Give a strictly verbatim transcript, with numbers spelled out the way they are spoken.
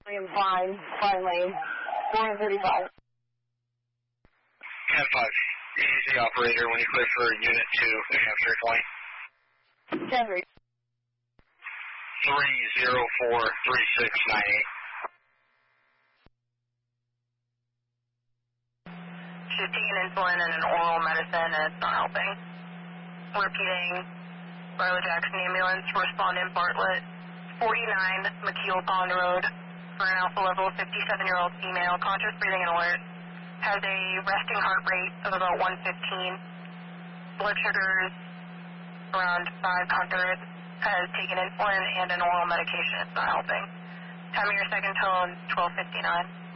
I am fine, fine lane, four thirty-five. ten five, E C C operator, when you clear for Unit two, New Hampshire twenty. ten three. three zero four three six nine eight. She's taking insulin and an oral medicine and it's not helping. Repeating, Riley Jackson ambulance, respond in Bartlett, forty-nine McKeel Pond Road, for an alpha level fifty-seven-year-old female, conscious breathing and alert, has a resting heart rate of about one fifteen, blood sugars around five hundred, has taken insulin and an oral medication, it's not helping. Time of your second tone, twelve fifty-nine.